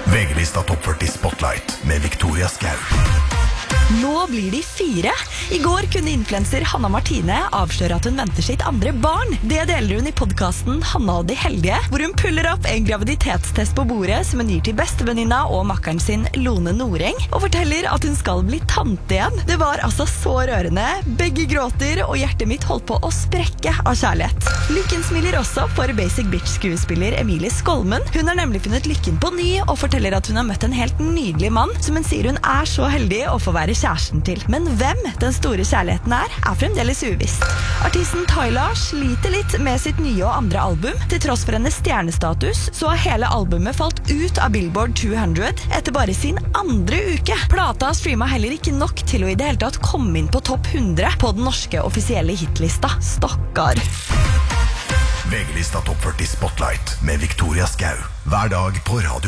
VG-lista Topp 40 Spotlight med Victoria Skau. Nå blir de 4. I går kunne influencer Hanna Martine avsløre at hun venter sitt andre barn. Det deler hun i podcasten Hanna og de heldige, hvor hun puller opp en graviditetstest på bordet som hun gir til bestevenninna og makkeren sin Lone Noreng, og forteller at hun skal bli tante igjen. Det var altså så rørende. Begge gråter, og hjertet mitt holdt på å sprekke av kjærlighet. Lykken smiler også for Basic Bitch-skuespiller Emilie Skolmen. Hun har nemlig funnet lykken på ny, og forteller at hun har møtt en helt nydelig mann, som hun sier hun er så heldig å få være kjæresten til. Men hvem den store kjærligheten er fremdeles uvisst. Artisten Tyla sliter litt med sitt nye og andre album. Til tross for hennes stjernestatus, så har hele albumet falt ut av Billboard 200 etter bare sin andre uke. Plata streamet heller ikke nok til å i det hele tatt komme inn på topp 100 på den norske offisielle hitlista. Stakkar. VG-lista Topp 40 Spotlight med Victoria Skau. Hver dag på Radio